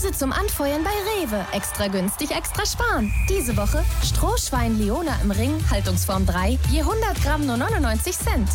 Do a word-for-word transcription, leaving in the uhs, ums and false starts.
Preise zum Anfeuern bei Rewe. Extra günstig, extra sparen. Diese Woche Strohschwein Leona im Ring, Haltungsform drei, je hundert Gramm nur neunundneunzig Cent.